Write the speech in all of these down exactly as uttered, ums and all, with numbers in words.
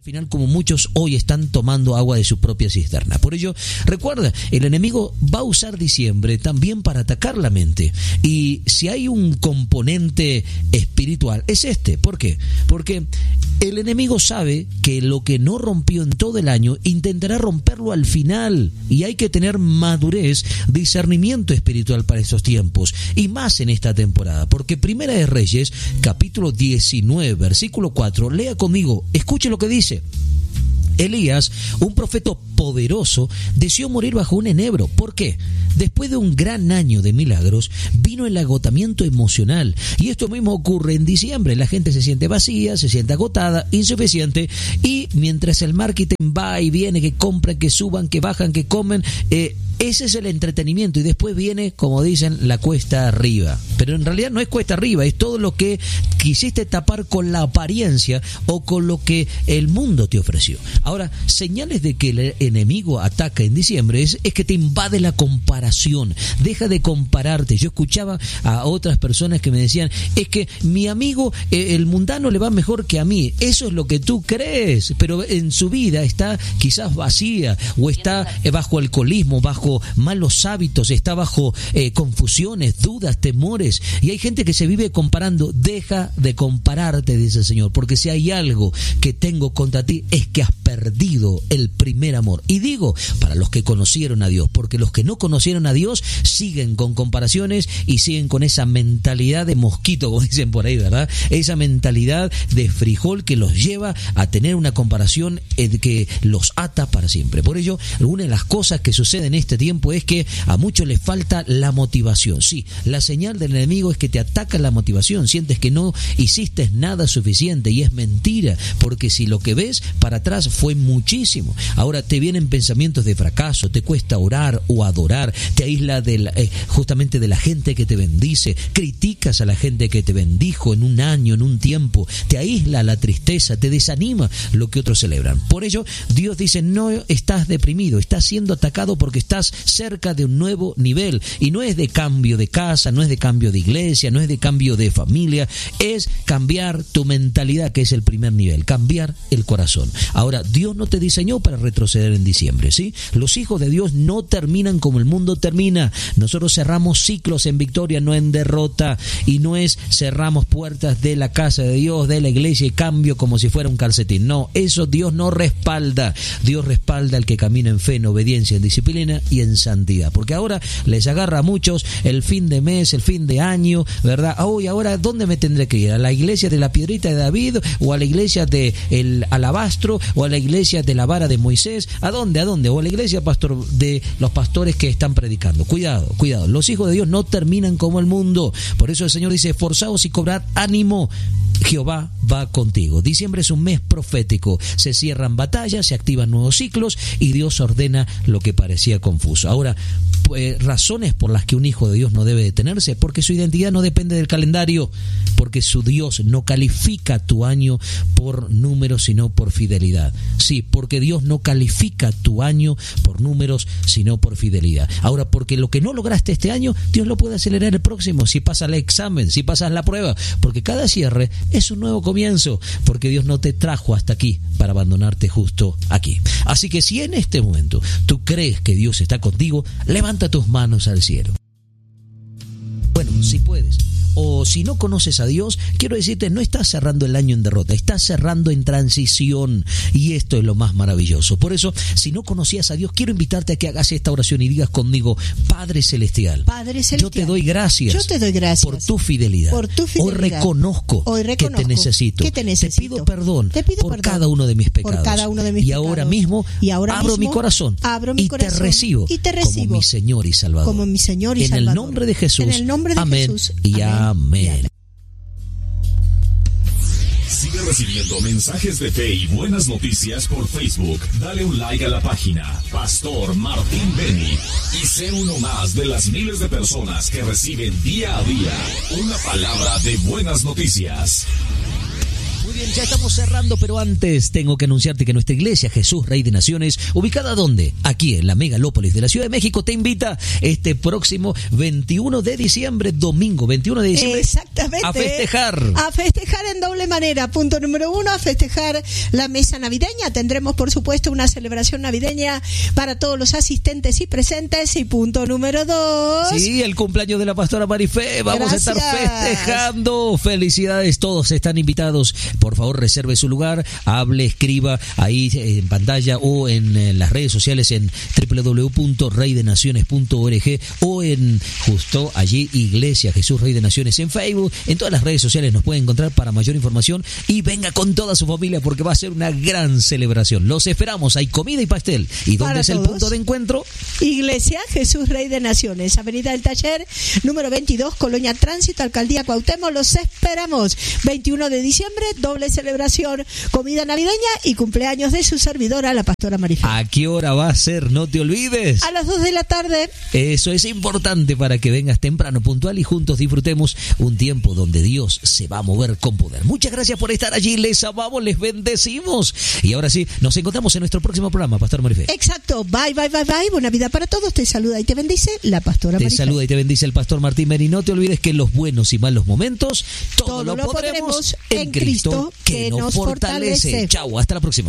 final, como muchos hoy están tomando agua de su propia cisterna. Por ello, recuerda, el enemigo va a usar diciembre también para atacar la mente. Y si hay un componente espiritual, es este. ¿Por qué? Porque el enemigo sabe que lo que no rompió en todo el año, intentará romperlo al final. Y hay que tener madurez, discernimiento espiritual para estos tiempos. Y más en esta temporada. Porque Primera de Reyes, capítulo diecinueve, versículo cuatro, lea conmigo, escuche lo que dice. Elías, un profeta poderoso, deseó morir bajo un enebro. ¿Por qué? Después de un gran año de milagros, vino el agotamiento emocional. Y esto mismo ocurre en diciembre. La gente se siente vacía, se siente agotada, insuficiente. Y mientras el marketing va y viene, que compran, que suban, que bajan, que comen, eh, ese es el entretenimiento. Y después viene, como dicen, la cuesta arriba. Pero en realidad no es cuesta arriba, es todo lo que quisiste tapar con la apariencia o con lo que el mundo te ofreció. Ahora, señales de que el enemigo ataca en diciembre es, es que te invade la comparación. Deja de compararte. Yo escuchaba a otras personas que me decían, es que mi amigo, eh, el mundano, le va mejor que a mí. Eso es lo que tú crees, pero en su vida está quizás vacía, o está eh, bajo alcoholismo, bajo malos hábitos, está bajo eh, confusiones, dudas, temores. Y hay gente que se vive comparando. Deja de compararte, dice el Señor, porque si hay algo que tengo contra ti es que has perdido el primer amor. Y digo, para los que conocieron a Dios, porque los que no conocieron a Dios siguen con comparaciones y siguen con esa mentalidad de mosquito, como dicen por ahí, ¿verdad? Esa mentalidad de frijol que los lleva a tener una comparación que los ata para siempre. Por ello, una de las cosas que sucede en este tiempo es que a muchos les falta la motivación. Sí, la señal del enemigo es que te ataca la motivación, sientes que no hiciste nada suficiente, y es mentira, porque si lo que ves para atrás fue muchísimo. Ahora te vienen pensamientos de fracaso, te cuesta orar o adorar, te aísla de la, eh, justamente de la gente que te bendice, criticas a la gente que te bendijo en un año, en un tiempo, te aísla la tristeza, te desanima lo que otros celebran. Por ello, Dios dice, no estás deprimido, estás siendo atacado porque estás cerca de un nuevo nivel, y no es de cambio de casa, no es de cambio de iglesia, no es de cambio de familia, es cambiar tu mentalidad, que es el primer nivel, cambiar el corazón. Ahora, Dios no te diseñó para retroceder en diciembre, ¿sí? Los hijos de Dios no terminan como el mundo termina. Nosotros cerramos ciclos en victoria, no en derrota, y no es cerramos puertas de la casa de Dios, de la iglesia, y cambio como si fuera un calcetín. No, eso Dios no respalda. Dios respalda al que camina en fe, en obediencia, en disciplina y en santidad. Porque ahora les agarra a muchos el fin de mes, el fin de año, ¿verdad? Hoy, ahora, ¿dónde me tendré que ir? ¿A la iglesia de la piedrita de David? ¿O a la iglesia de el alabastro? ¿O a la iglesia de la vara de Moisés? ¿A dónde? ¿A dónde? ¿O a la iglesia, pastor, de los pastores que están predicando? Cuidado, cuidado. Los hijos de Dios no terminan como el mundo. Por eso el Señor dice, esforzaos y cobrad ánimo. Jehová va contigo. Diciembre es un mes profético. Se cierran batallas, se activan nuevos ciclos y Dios ordena lo que parecía confuso. Ahora, pues, razones por las que un hijo de Dios no debe detenerse, porque su identidad no depende del calendario, porque su Dios no califica tu año por números, sino por fidelidad. Sí, porque Dios no califica tu año por números, sino por fidelidad. Ahora, porque lo que no lograste este año, Dios lo puede acelerar el próximo, si pasas el examen, si pasas la prueba, porque cada cierre es un nuevo comienzo, porque Dios no te trajo hasta aquí para abandonarte justo aquí. Así que si en este momento tú crees que Dios está contigo, levanta tus manos al cielo. Bueno, si puedes. O si no conoces a Dios, quiero decirte, no estás cerrando el año en derrota, estás cerrando en transición, y esto es lo más maravilloso. Por eso, si no conocías a Dios, quiero invitarte a que hagas esta oración y digas conmigo, Padre Celestial, Padre Celestial, yo te doy gracias, yo te doy gracias por tu fidelidad. Por tu fidelidad. Hoy reconozco, Hoy reconozco que te necesito. Que te necesito. Te pido perdón te pido por perdón cada uno de mis pecados. Por cada uno de mis y pecados. ahora mismo y ahora abro mismo, mi corazón abro mi y, corazón te recibo y te recibo como mi Señor y Salvador. Como mi Señor y en Salvador. el nombre de Jesús. En el nombre de amén, Jesús. y amén. amén. Sigue recibiendo mensajes de fe y buenas noticias por Facebook. Dale un like a la página Pastor Martín Beni y sé uno más de las miles de personas que reciben día a día una palabra de buenas noticias. bien, ya estamos cerrando, pero antes tengo que anunciarte que nuestra iglesia Jesús Rey de Naciones, ubicada ¿dónde? Aquí en la megalópolis de la Ciudad de México, te invita este próximo veintiuno de diciembre, domingo veintiuno de diciembre, exactamente, a festejar. A festejar en doble manera. Punto número uno, a festejar la mesa navideña. Tendremos, por supuesto, una celebración navideña para todos los asistentes y presentes. Y punto número dos. Sí, el cumpleaños de la pastora Marifé. Vamos Gracias. a estar festejando. Felicidades, todos están invitados. Por favor, reserve su lugar, hable, escriba ahí en pantalla o en, en las redes sociales en doble u doble u doble u punto rey de naciones punto org o en justo allí Iglesia Jesús Rey de Naciones en Facebook. En todas las redes sociales nos pueden encontrar para mayor información y venga con toda su familia porque va a ser una gran celebración. Los esperamos, hay comida y pastel. ¿Y dónde Para es todos. El punto de encuentro? Iglesia Jesús Rey de Naciones, Avenida del Taller, número veintidós, Colonia Tránsito, Alcaldía Cuauhtémoc. Los esperamos. veintiuno de diciembre, doble celebración, comida navideña y cumpleaños de su servidora, la pastora Marifé. ¿A qué hora va a ser? No te olvides. A las dos de la tarde. Eso es importante para que vengas temprano, puntual y juntos disfrutemos un tiempo donde Dios se va a mover con poder. Muchas gracias por estar allí, les amamos, les bendecimos. Y ahora sí, nos encontramos en nuestro próximo programa, Pastor Marifé. Exacto. Bye, bye, bye, bye. Buena vida para todos. Te saluda y te bendice la pastora Te Marifé. saluda y te bendice el Pastor Martín Beni. No te olvides que en los buenos y malos momentos todo, Todo lo lo podremos podremos en Cristo que nos fortalece. Chau, hasta la próxima.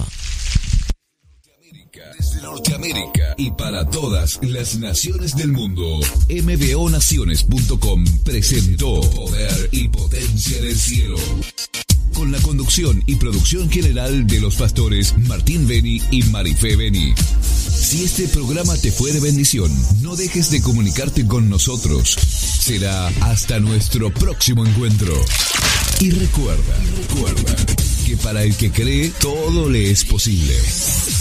Desde Norteamérica y para todas las naciones del mundo, m b o naciones punto com presentó Poder y Potencia del Cielo. Con la conducción y producción general de los pastores Martín Beni y Marifé Beni. Si este programa te fue de bendición, no dejes de comunicarte con nosotros. Será hasta nuestro próximo encuentro. Y recuerda, recuerda que para el que cree, todo le es posible.